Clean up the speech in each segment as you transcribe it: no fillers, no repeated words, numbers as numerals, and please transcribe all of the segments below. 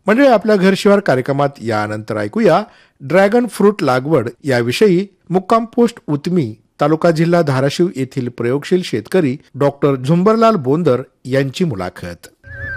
म्हणजे आपल्या घरशिवार कार्यक्रमात यानंतर ऐकूया ड्रॅगन फ्रूट लागवड याविषयी मुक्काम पोस्ट उतमी तालुका जिल्हा धाराशिव येथील प्रयोगशील शेतकरी डॉक्टर झुंबरलाल बोंदर यांची मुलाखत.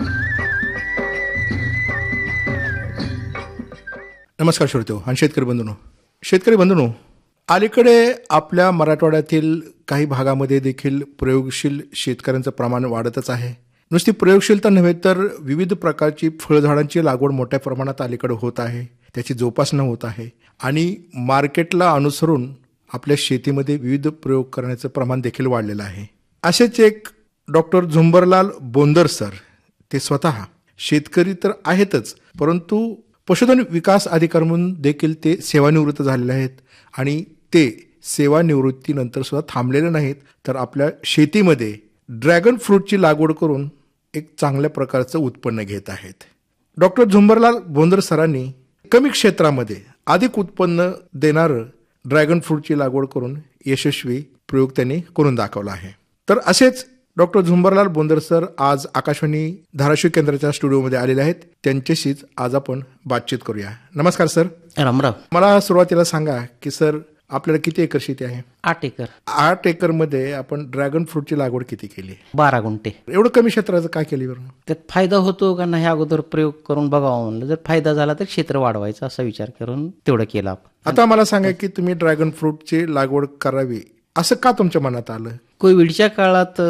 नमस्कार श्रोतेहो आणि शेतकरी बंधूंनो, अलीकडे आपल्या मराठवाड्यातील काही भागामध्ये देखील प्रयोगशील शेतकऱ्यांचं प्रमाण वाढतच आहे. नुसती प्रयोगशीलता नव्हे तर विविध प्रकारची फळझाडांची लागवड मोठ्या प्रमाणात अलीकडे होत आहे, त्याची जोपासना होत आहे आणि मार्केटला अनुसरून आपल्या शेतीमध्ये विविध प्रयोग करण्याचं प्रमाण देखील वाढलेलं आहे. असेच एक डॉक्टर झुंबरलाल बोंदर सर, ते स्वतः शेतकरी तर आहेतच, परंतु पशुधन विकास अधिकारी म्हणून देखील ते सेवानिवृत्त झालेले आहेत आणि ते सेवानिवृत्तीनंतर सुद्धा थांबलेले नाहीत, तर आपल्या शेतीमध्ये ड्रॅगन फ्रूटची लागवड करून एक चांगल्या प्रकारचं उत्पन्न घेत आहेत. डॉक्टर झुंबरलाल बोंदर सरांनी कमी क्षेत्रामध्ये अधिक उत्पन्न देणारं ड्रॅगन फ्रूटची लागवड करून यशस्वी प्रयोग त्यांनी करून दाखवला आहे. तर असेच डॉक्टर झुंबरलाल बोंदर सर आज आकाशवाणी धाराशिव केंद्राच्या स्टुडिओमध्ये आलेले आहेत. त्यांच्याशीच आज आपण बातचीत करूया. नमस्कार सर. रामराव. मला सुरुवातीला सांगा की सर, आपल्याला किती एकर शेती आहे? 8 एकर. 8 एकर मध्ये आपण ड्रॅगन फ्रूटची लागवड किती केली? 12 गुंठे. एवढं कमी क्षेत्राचं काय केली बरं? त्यात फायदा होतो का नाही अगोदर प्रयोग करून बघावं म्हणलं. जर फायदा झाला तर क्षेत्र वाढवायचं असा विचार करून तेवढं केलं आपण. आता मला सांगा की तुम्ही ड्रॅगन फ्रूटची लागवड करावी असं का तुमच्या मनात आलं? कोविडच्या काळात